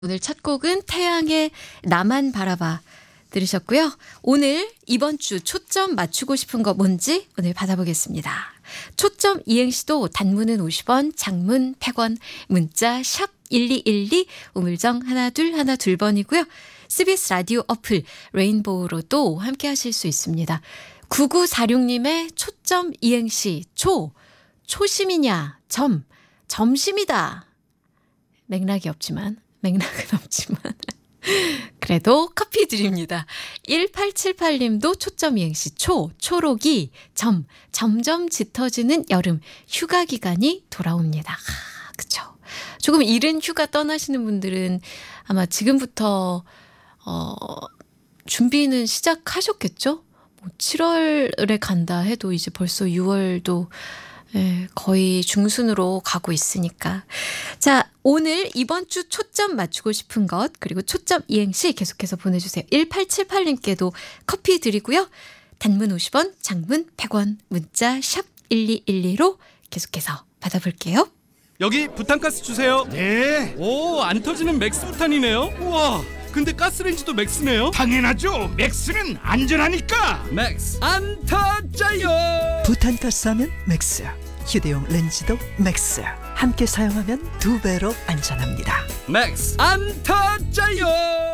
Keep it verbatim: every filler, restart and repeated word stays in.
오늘 첫 곡은 태양의 나만 바라봐 들으셨고요. 오늘 이번 주 초점 맞추고 싶은 거 뭔지 오늘 받아보겠습니다. 초점 이행시도 단문은 오십 원, 장문 백 원, 문자 샵 일이일이, 우물정 하나 둘 하나 둘 번이고요. 씨비에스 라디오 어플 레인보우로도 함께 하실 수 있습니다. 구구사육님의 초점 이행시 초, 초심이냐 점, 점심이다. 맥락이 없지만 맥락은 없지만 그래도 커피 드립니다. 일팔칠팔님도 초점 이행시 초, 초록이 점, 점점 짙어지는 여름 휴가 기간이 돌아옵니다. 아, 그쵸. 조금 이른 휴가 떠나시는 분들은 아마 지금부터 어, 준비는 시작하셨겠죠? 뭐 칠월에 간다 해도 이제 벌써 유월도 예, 거의 중순으로 가고 있으니까. 자, 오늘 이번 주 초점 맞추고 싶은 것, 그리고 초점 이행시 계속해서 보내주세요. 일팔칠팔님께도 커피 드리고요. 단문 오십 원, 장문 백 원, 문자 샵 일이일이로 계속해서 받아볼게요. 여기 부탄가스 주세요. 네, 오, 안 터지는 맥스 부탄이네요. 우와, 근데 가스레인지도 맥스네요. 당연하죠. 맥스는 안전하니까. 맥스 안 터져요. 부탄가스 하면 맥스, 휴대용 렌즈도 맥스. 함께 사용하면 두 배로 안전합니다. 맥스 안 터져요.